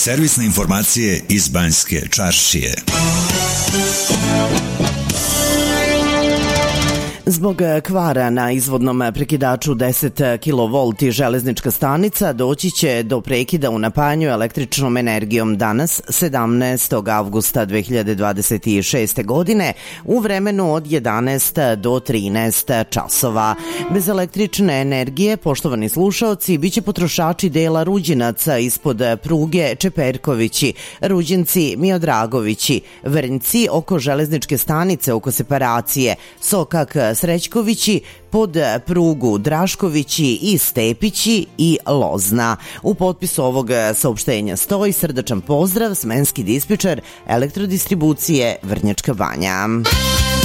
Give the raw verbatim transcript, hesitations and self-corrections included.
Servisne informacije iz Banjske Čaršije. Zbog kvara na izvodnom prekidaču deset kilovolti železnička stanica doći će do prekida u napajanju električnom energijom danas, sedamnaestog avgusta dve hiljade dvadeset šeste. godine, u vremenu od jedanaest do trinaest časova. Bez električne energije, poštovani slušaoci, biće potrošači dela Ruđinaca ispod pruge Čeperkovići, Ruđinci, Miodragovići, Vrnjci oko železničke stanice oko separacije, Sokak, Srećkovići, pod prugu Draškovići i Stepići i Lozna. U potpisu ovog saopštenja stoji srdačan pozdrav, smenski dispečer Elektrodistribucije Vrnjačka Banja.